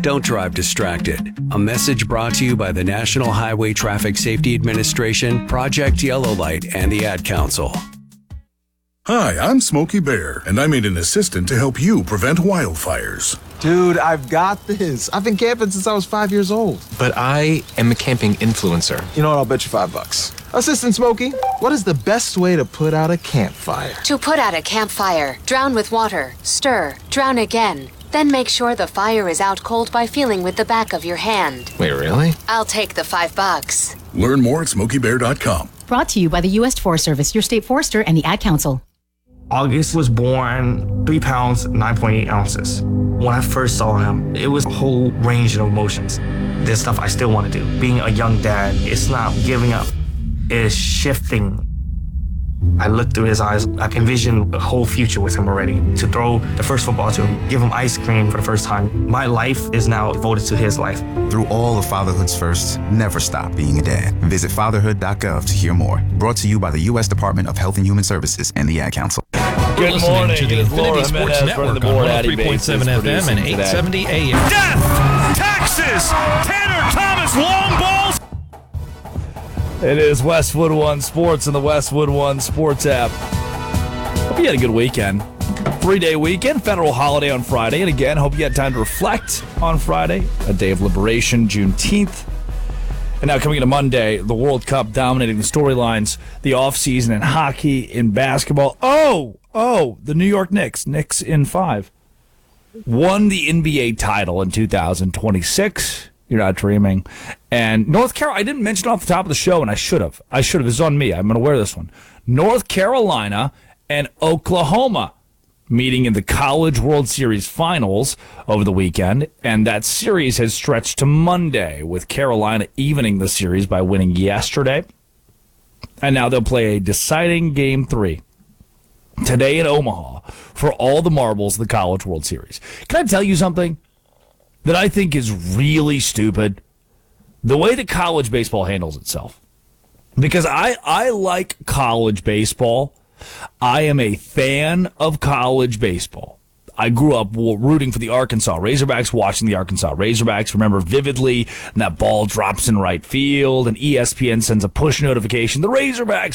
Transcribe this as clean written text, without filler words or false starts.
Don't drive distracted. A message brought to you by the National Highway Traffic Safety Administration, Project Yellow Light, and the Ad Council. Hi, I'm Smokey Bear, and I made an assistant to help you prevent wildfires. Dude, I've got this. I've been camping since I was 5 years old. But I am a camping influencer. You know what? I'll bet you $5. Assistant Smokey, what is the best way to put out a campfire? To put out a campfire, drown with water, stir, drown again. Then make sure the fire is out cold by feeling with the back of your hand. Wait, really? I'll take the $5. Learn more at SmokeyBear.com. Brought to you by the U.S. Forest Service, your state forester, and the Ad Council. August was born 3 pounds, 9.8 ounces. When I first saw him, it was a whole range of emotions. There's stuff I still want to do. Being a young dad, it's not giving up. It's shifting. I look through his eyes. I can envision a whole future with him already. To throw the first football to him, give him ice cream for the first time. My life is now devoted to his life. Through all of fatherhood's firsts, never stop being a dad. Visit fatherhood.gov to hear more. Brought to you by the U.S. Department of Health and Human Services and the Ad Council. Good morning to the Infinity Sports Network on 103.7 FM and 870 AM. Death! Texas! Tanner Thomas long balls! It is Westwood One Sports and the Westwood One Sports app. Hope you had a good weekend. 3-day weekend, federal holiday on Friday. And again, hope you had time to reflect on Friday, a day of liberation, Juneteenth. And now coming into Monday, the World Cup dominating the storylines, the offseason in hockey, in basketball. Oh, the New York Knicks in 5, won the NBA title in 2026. You're not dreaming. And North Carolina, I didn't mention it off the top of the show, and I should have. This is on me. I'm going to wear this one. North Carolina and Oklahoma meeting in the College World Series finals over the weekend, and that series has stretched to Monday, with Carolina evening the series by winning yesterday. And now they'll play a deciding Game 3 today in Omaha for all the marbles of the College World Series. Can I tell you something that I think is really stupid? The way that college baseball handles itself. Because I like college baseball. I am a fan of college baseball. I grew up rooting for the Arkansas Razorbacks, watching the Arkansas Razorbacks. Remember vividly, and that ball drops in right field, and ESPN sends a push notification. The Razorbacks